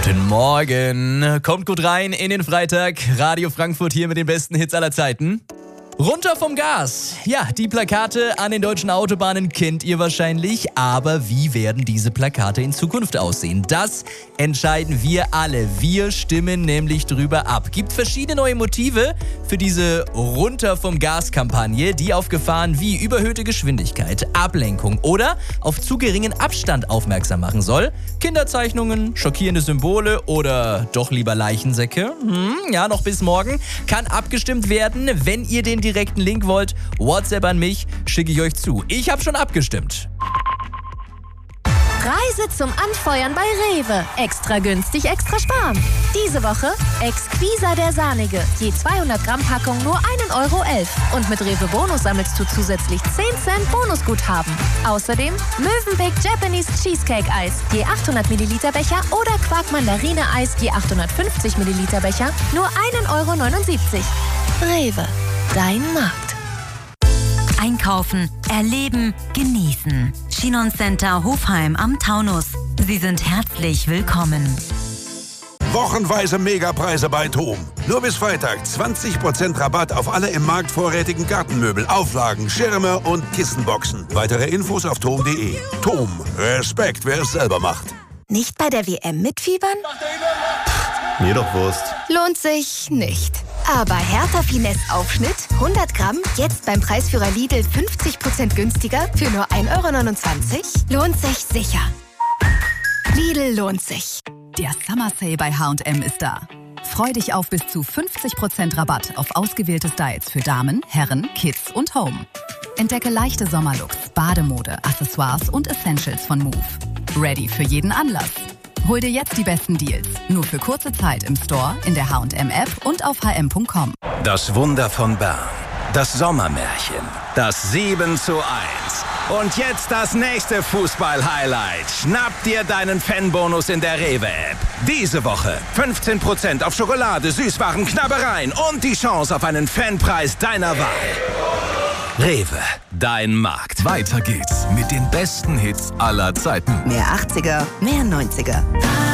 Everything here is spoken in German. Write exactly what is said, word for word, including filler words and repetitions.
Guten Morgen. Kommt gut rein in den Freitag. Radio Frankfurt hier mit den besten Hits aller Zeiten. Runter vom Gas. Ja, die Plakate an den deutschen Autobahnen kennt ihr wahrscheinlich. Aber wie werden diese Plakate in Zukunft aussehen? Das entscheiden wir alle. Wir stimmen nämlich drüber ab. Gibt verschiedene neue Motive für diese Runter vom Gas-Kampagne, die auf Gefahren wie überhöhte Geschwindigkeit, Ablenkung oder auf zu geringen Abstand aufmerksam machen soll. Kinderzeichnungen, schockierende Symbole oder doch lieber Leichensäcke? Hm, ja, noch bis morgen kann abgestimmt werden. Wenn ihr den direkten Link wollt, WhatsApp an mich, schicke ich euch zu. Ich habe schon abgestimmt. Preise zum Anfeuern bei Rewe. Extra günstig, extra sparen. Diese Woche Exquisa der Sahnige. Je zweihundert Gramm Packung nur ein Euro elf. Und mit Rewe Bonus sammelst du zusätzlich zehn Cent Bonusguthaben. Außerdem Mövenpick Japanese Cheesecake Eis. Je achthundert Milliliter Becher oder Quark Mandarine Eis. Je achthundertfünfzig Milliliter Becher. Nur ein Euro neunundsiebzig. Rewe. Dein Markt. Einkaufen, erleben, genießen. Chinon Center Hofheim am Taunus. Sie sind herzlich willkommen. Wochenweise Megapreise bei TOM. Nur bis Freitag zwanzig Prozent Rabatt auf alle im Markt vorrätigen Gartenmöbel, Auflagen, Schirme und Kissenboxen. Weitere Infos auf tom punkt de. TOM. Respekt, wer es selber macht. Nicht bei der W M mitfiebern? Mir doch Wurst. Lohnt sich nicht. Aber Hertha Finesse Aufschnitt, hundert Gramm, jetzt beim Preisführer Lidl fünfzig Prozent günstiger für nur ein Euro neunundzwanzig? Lohnt sich sicher. Lidl lohnt sich. Der Summer Sale bei H und M ist da. Freu dich auf bis zu fünfzig Prozent Rabatt auf ausgewählte Styles für Damen, Herren, Kids und Home. Entdecke leichte Sommerlooks, Bademode, Accessoires und Essentials von Move. Ready für jeden Anlass. Hol dir jetzt die besten Deals. Nur für kurze Zeit im Store, in der H und M-App und auf h m punkt com. Das Wunder von Bern. Das Sommermärchen. Das sieben zu eins. Und jetzt das nächste Fußball-Highlight. Schnapp dir deinen Fanbonus in der Rewe-App. Diese Woche fünfzehn Prozent auf Schokolade, Süßwaren, Knabbereien und die Chance auf einen Fanpreis deiner Wahl. Rewe, dein Markt. Weiter geht's mit den besten Hits aller Zeiten. Mehr achtziger, mehr neunziger.